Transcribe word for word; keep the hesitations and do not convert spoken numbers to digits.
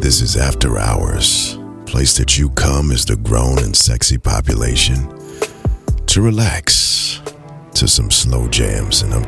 This is After Hours, place that you come as the grown and sexy population to relax to some slow jams, and I'm